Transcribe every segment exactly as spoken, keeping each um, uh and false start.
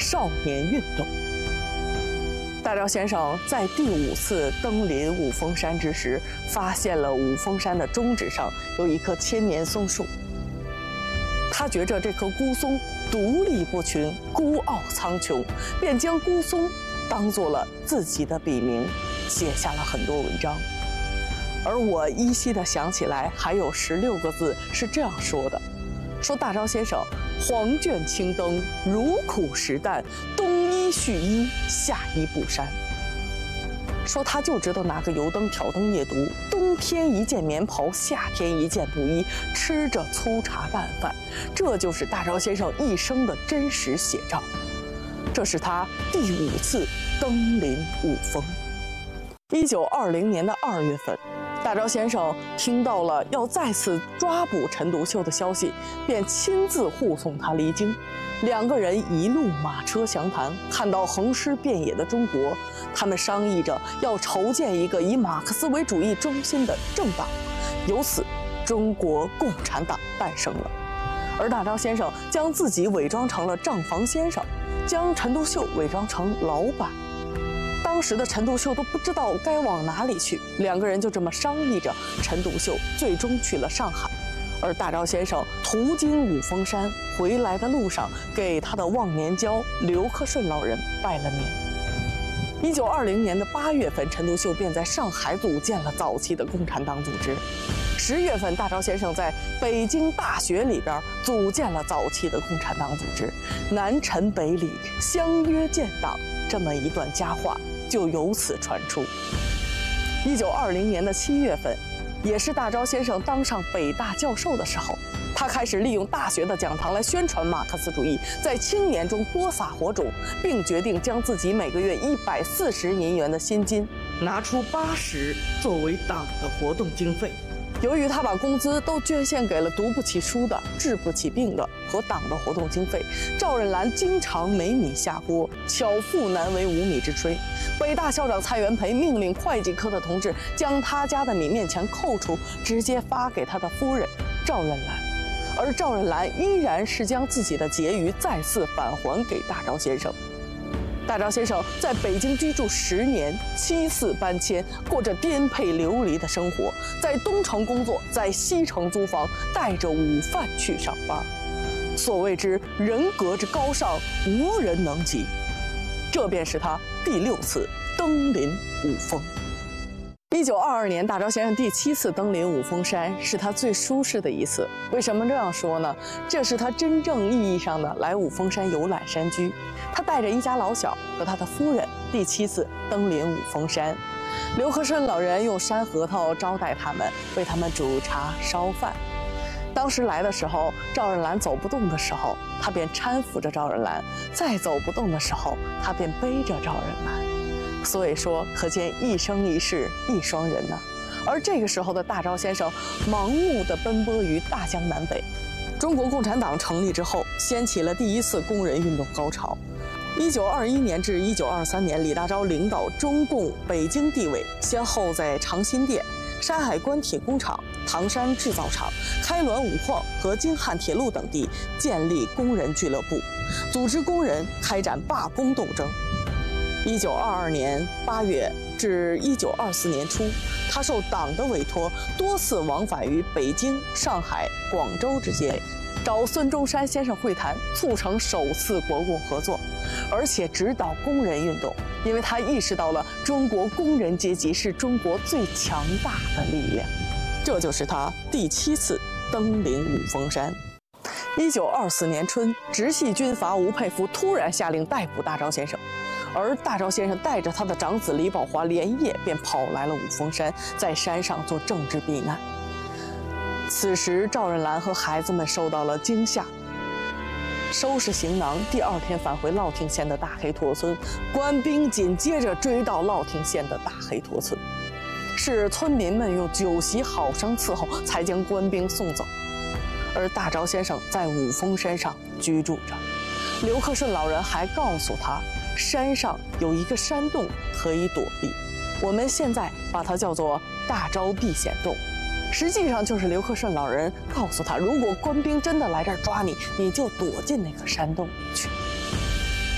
少年运动。大钊先生在第五次登临五峰山之时，发现了五峰山的中指上有一棵千年松树。他觉着这棵孤松独立不群，孤傲苍穹，便将孤松当做了自己的笔名，写下了很多文章。而我依稀地想起来，还有十六个字是这样说的：说大钊先生黄卷青灯，如苦实淡，东依续依，夏依不删。说他就知道拿个油灯挑灯夜读，冬天一件棉袍，夏天一件布衣，吃着粗茶淡饭，这就是大钊先生一生的真实写照。这是他第五次登临五峰。一九二零年的二月份，大钊先生听到了要再次抓捕陈独秀的消息，便亲自护送他离京。两个人一路马车详谈，看到横尸遍野的中国，他们商议着要筹建一个以马克思为主义中心的政党，由此中国共产党诞生了。而大钊先生将自己伪装成了账房先生，将陈独秀伪装成老板。当时的陈独秀都不知道该往哪里去，两个人就这么商议着，陈独秀最终去了上海。而大钊先生途经五峰山，回来的路上给他的忘年交刘克顺老人拜了年。一九二零年的八月份，陈独秀便在上海组建了早期的共产党组织。十月份，大钊先生在北京大学里边组建了早期的共产党组织，南陈北李相约建党，这么一段佳话就由此传出。一九二零年的七月份，也是大钊先生当上北大教授的时候，他开始利用大学的讲堂来宣传马克思主义，在青年中播撒火种，并决定将自己每个月一百四十银元的薪金拿出八十作为党的活动经费。由于他把工资都捐献给了读不起书的、治不起病的和党的活动经费，赵壬澜经常没米下锅，巧妇难为无米之炊。北大校长蔡元培命令会计科的同志将他家的米面钱扣除，直接发给他的夫人赵壬澜。而赵壬澜依然是将自己的结余再次返还给大钊先生。大钊先生在北京居住十年，七次搬迁，过着颠沛流离的生活，在东城工作，在西城租房，带着午饭去上班。所谓之人格之高尚，无人能及。这便是他第六次登临五峰。一九二二年，大钊先生第七次登临五峰山，是他最舒适的一次。为什么这样说呢？这是他真正意义上的来五峰山游览山居。他带着一家老小和他的夫人第七次登临五峰山。刘克顺老人用山核桃招待他们，为他们煮茶烧饭。当时来的时候，赵壬澜走不动的时候，他便搀扶着赵壬澜；再走不动的时候，他便背着赵壬澜。所以说，可见一生一世一双人呢、啊。而这个时候的大钊先生，盲目地奔波于大江南北。中国共产党成立之后，掀起了第一次工人运动高潮。一九二一年至一九二三年，李大钊领导中共北京地委，先后在长辛店、山海关铁工厂、唐山制造厂、开滦五矿和京汉铁路等地建立工人俱乐部，组织工人开展罢工斗争。一九二二年八月至一九二四年初，他受党的委托，多次往返于北京、上海、广州之间，找孙中山先生会谈，促成首次国共合作，而且指导工人运动，因为他意识到了中国工人阶级是中国最强大的力量。这就是他第七次登临五峰山。一九二四年春，直系军阀吴佩孚突然下令逮捕大钊先生。而大钊先生带着他的长子李宝华连夜便跑来了五峰山，在山上做政治避难。此时赵壬澜和孩子们受到了惊吓，收拾行囊，第二天返回乐亭县的大黑驼村。官兵紧接着追到乐亭县的大黑驼村，是村民们用酒席好生伺候，才将官兵送走。而大钊先生在五峰山上居住着。刘克顺老人还告诉他，山上有一个山洞可以躲避，我们现在把它叫做大钊避险洞。实际上就是刘克顺老人告诉他，如果官兵真的来这儿抓你，你就躲进那个山洞里去。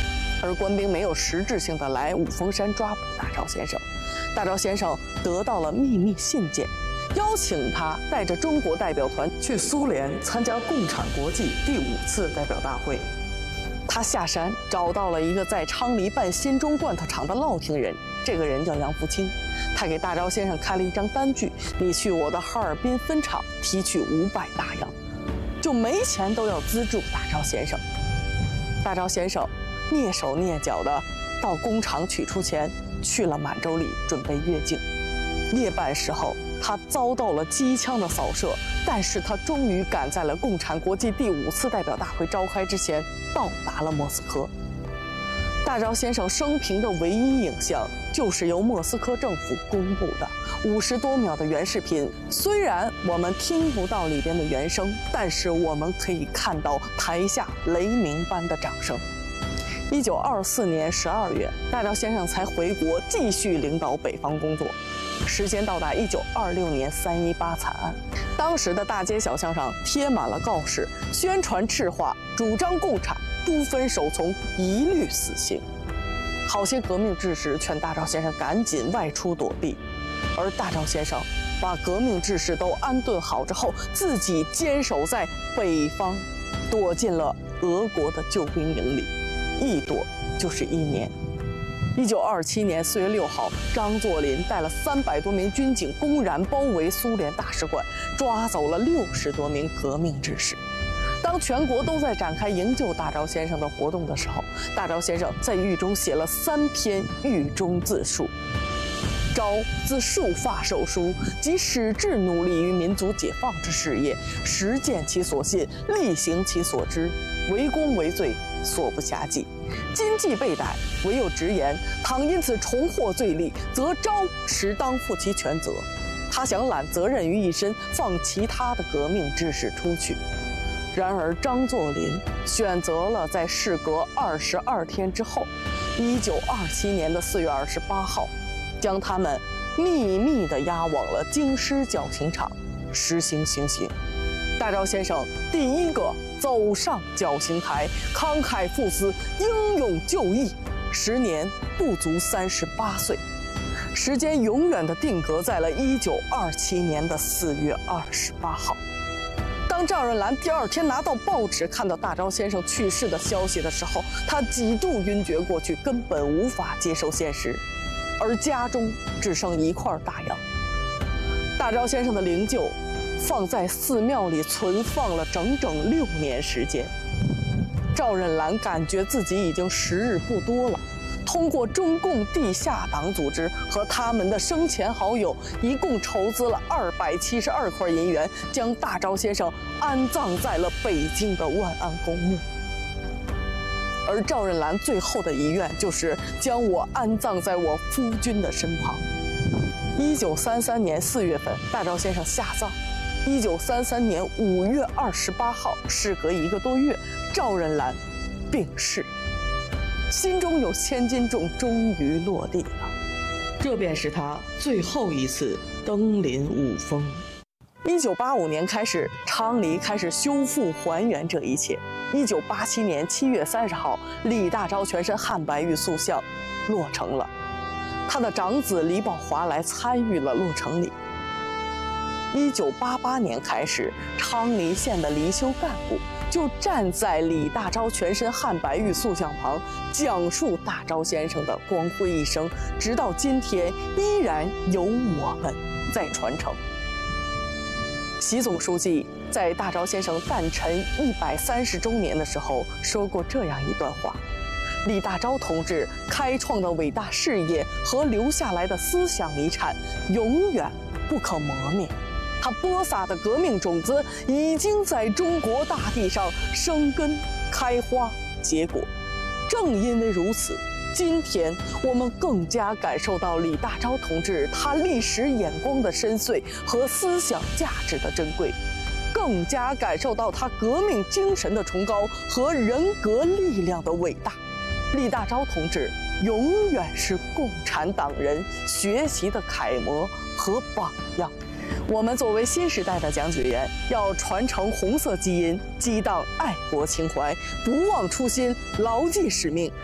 而官兵没有实质性的来五峰山抓捕大钊先生。大钊先生得到了秘密信件，邀请他带着中国代表团去苏联参加共产国际第五次代表大会。他下山找到了一个在昌黎办新中罐头厂的烙亭人，这个人叫杨福清。他给大钊先生开了一张单据：你去我的哈尔滨分厂提取五百大洋，就没钱都要资助大钊先生。大钊先生蹑手蹑脚的到工厂取出钱，去了满洲里准备越境。夜半时候，他遭到了机枪的扫射，但是他终于赶在了共产国际第五次代表大会召开之前到达了莫斯科。大钊先生生平的唯一影像就是由莫斯科政府公布的五十多秒的原视频。虽然我们听不到里边的原声，但是我们可以看到台下雷鸣般的掌声。一九二四年十二月，大钊先生才回国，继续领导北方工作。时间到达一九二六年三一八惨案，当时的大街小巷上贴满了告示，宣传赤化，主张共产，不分首从，一律死刑。好些革命志士劝大钊先生赶紧外出躲避，而大钊先生把革命志士都安顿好之后，自己坚守在北方，躲进了俄国的救兵营里，一躲就是一年。一九二七年四月六号，张作霖带了三百多名军警公然包围苏联大使馆，抓走了六十多名革命志士。当全国都在展开营救大钊先生的活动的时候，大钊先生在狱中写了三篇狱中自述。昭自束发受书，即矢志努力于民族解放之事业，实践其所信，力行其所知，为公为罪，所不暇计。今既被逮，唯有直言，倘因此重获罪力，则昭实当负其全责。他想揽责任于一身，放其他的革命志士出去。然而张作霖选择了在事隔二十二天之后，一九二七年的四月二十八号，将他们秘密地押往了京师绞刑场实行行刑。大钊先生第一个走上绞刑台，慷慨赴死，英勇就义，时年不足三十八岁。时间永远地定格在了一九二七年的四月二十八号。当赵润兰第二天拿到报纸，看到大钊先生去世的消息的时候，他几度晕厥过去，根本无法接受现实。而家中只剩一块大洋，大钊先生的灵柩放在寺庙里存放了整整六年时间。赵润兰感觉自己已经时日不多了，通过中共地下党组织和他们的生前好友，一共筹资了二百七十二块银元，将大钊先生安葬在了北京的万安公墓。而赵润兰最后的遗愿就是将我安葬在我夫君的身旁。一九三三年四月份，大钊先生下葬。一九三三年五月二十八号，事隔一个多月，赵润兰病逝。心中有千斤重终于落地了，这便是他最后一次登临五峰。一九八五年开始，昌黎开始修复还原这一切。一九八七年七月三十号，李大钊全身汉白玉塑像落成了，他的长子李宝华来参与了落成礼。一九八八年开始，昌黎县的离休干部就站在李大钊全身汉白玉塑像旁，讲述大钊先生的光辉一生，直到今天依然由我们在传承。习总书记在大钊先生诞辰一百三十周年的时候说过这样一段话：李大钊同志开创的伟大事业和留下来的思想遗产，永远不可磨灭。他播撒的革命种子已经在中国大地上生根、开花、结果。正因为如此，今天我们更加感受到李大钊同志他历史眼光的深邃和思想价值的珍贵，更加感受到他革命精神的崇高和人格力量的伟大。李大钊同志永远是共产党人学习的楷模和榜样。我们作为新时代的讲解员，要传承红色基因，激荡爱国情怀，不忘初心，牢记使命，